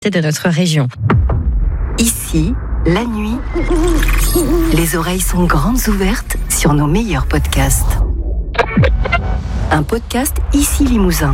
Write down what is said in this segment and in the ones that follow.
de notre région. Ici, la nuit, les oreilles sont grandes ouvertes sur nos meilleurs podcasts. Un podcast Ici Limousin.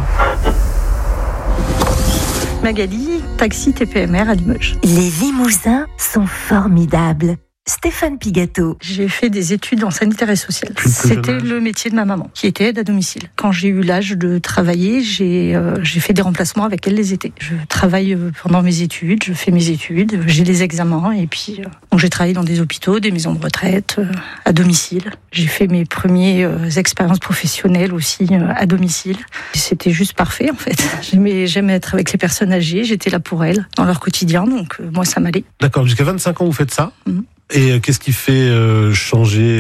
Magali, taxi TPMR à Limoges. Les Limousins sont formidables. Stéphane Pigato. J'ai fait des études en sanitaire et social. Plus C'était le métier de ma maman, qui était aide à domicile. Quand j'ai eu l'âge de travailler, j'ai fait des remplacements avec elle les étés. Je travaille pendant mes études, je fais mes études, j'ai les examens et puis donc j'ai travaillé dans des hôpitaux, des maisons de retraite, à domicile. J'ai fait mes premières expériences professionnelles aussi à domicile. Et c'était juste parfait en fait. J'aimais être avec les personnes âgées, j'étais là pour elles dans leur quotidien, donc moi ça m'allait. D'accord, jusqu'à 25 ans vous faites ça. Mmh. Et qu'est-ce qui fait changer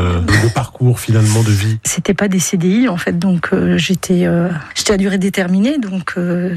le parcours finalement de vie ? C'était pas des CDI en fait, donc j'étais à durée déterminée, donc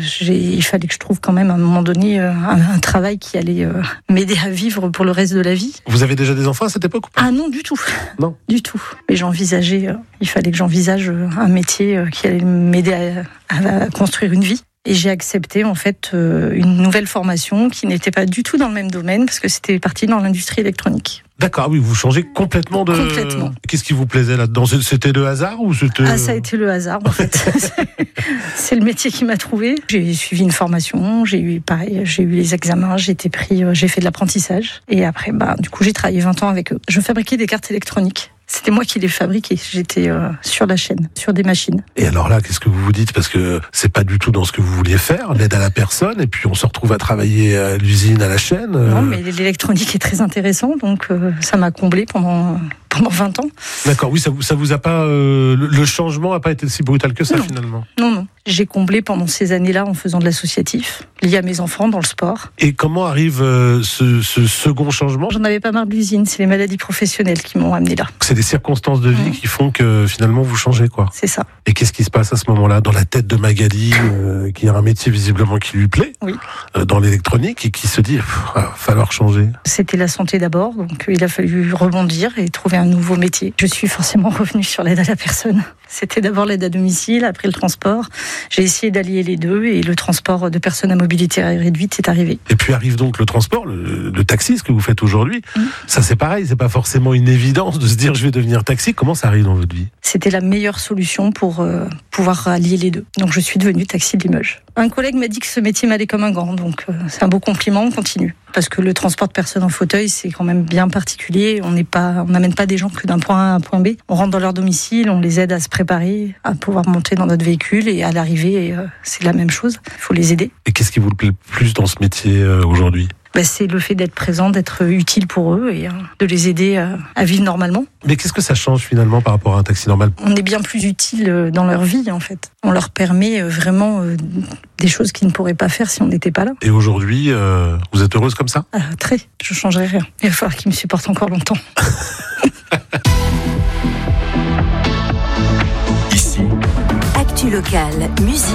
il fallait que je trouve quand même à un moment donné un travail qui allait m'aider à vivre pour le reste de la vie. Vous avez déjà des enfants à cette époque ou pas ? Ah non, du tout. Non. Du tout. Mais j'envisageais, il fallait que j'envisage un métier qui allait m'aider à construire une vie. Et j'ai accepté en fait une nouvelle formation qui n'était pas du tout dans le même domaine parce que c'était parti dans l'industrie électronique. D'accord, oui, vous changez complètement de... Complètement. Qu'est-ce qui vous plaisait là-dedans ? C'était le hasard ou c'était... Ah, ça a été le hasard en fait. C'est le métier qui m'a trouvé. J'ai suivi une formation, j'ai eu les examens, j'ai fait de l'apprentissage. Et après, du coup, j'ai travaillé 20 ans avec eux. Je fabriquais des cartes électroniques. C'était moi qui les fabriquais. J'étais sur la chaîne, sur des machines. Et alors là, qu'est-ce que vous vous dites ? Parce que c'est pas du tout dans ce que vous vouliez faire, l'aide à la personne, et puis on se retrouve à travailler à l'usine, à la chaîne. Non, mais l'électronique est très intéressant, donc ça m'a comblé pendant 20 ans. D'accord, oui, ça vous a pas... le changement a pas été si brutal que ça, Non. finalement. Non. J'ai comblé pendant ces années-là en faisant de l'associatif, lié à mes enfants dans le sport. Et comment arrive ce second changement ? J'en avais pas marre de l'usine, c'est les maladies professionnelles qui m'ont amené là. C'est des circonstances de vie qui font que finalement vous changez, quoi. C'est ça. Et qu'est-ce qui se passe à ce moment-là dans la tête de Magali, qui a un métier visiblement qui lui plaît, Oui. Dans l'électronique, et qui se dit va falloir changer. C'était la santé d'abord, donc il a fallu rebondir et trouver un nouveau métier. Je suis forcément revenue sur l'aide à la personne. C'était d'abord l'aide à domicile, après le transport. J'ai essayé d'allier les deux et le transport de personnes à mobilité réduite est arrivé. Et puis arrive donc le transport, le taxi, ce que vous faites aujourd'hui. Ça c'est pareil, c'est pas forcément une évidence de se dire je vais devenir taxi. Comment ça arrive dans votre vie ? C'était la meilleure solution pour pouvoir allier les deux. Donc je suis devenue taxi de Limoges. Un collègue m'a dit que ce métier m'allait comme un gant, donc c'est un beau compliment, on continue. Parce que le transport de personnes en fauteuil, c'est quand même bien particulier. On n'amène pas des gens que d'un point A à un point B. On rentre dans leur domicile, on les aide à se préparer, à pouvoir monter dans notre véhicule et à l'arrivée, c'est la même chose. Il faut les aider. Et qu'est-ce qui vous plaît le plus dans ce métier aujourd'hui ? C'est le fait d'être présent, d'être utile pour eux et de les aider à vivre normalement. Mais qu'est-ce que ça change finalement par rapport à un taxi normal ? On est bien plus utile dans leur vie en fait. On leur permet vraiment des choses qu'ils ne pourraient pas faire si on n'était pas là. Et aujourd'hui, vous êtes heureuse comme ça ? Très, je ne changerai rien. Il va falloir qu'ils me supportent encore longtemps. Ici, Actu locale, musique.